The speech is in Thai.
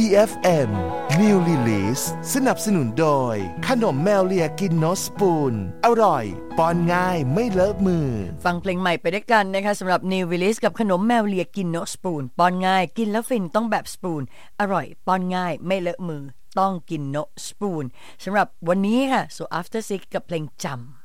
EFM New Release สนับสนุนโดยขนมแมวเลียกินโนสปูนอร่อยป้อนง่ายไม่เลอะมือฟังเพลงใหม่ไปด้วยกันนะคะสำหรับ New Release กับขนมแมวเลียกินโนสปูนป้อนง่ายกินแล้วฟินต้องแบบสปูนอร่อยป้อนง่ายไม่เลอะมือต้องกินโนสปูนสำหรับวันนี้ค่ะ So After 6 กับเพลงจำ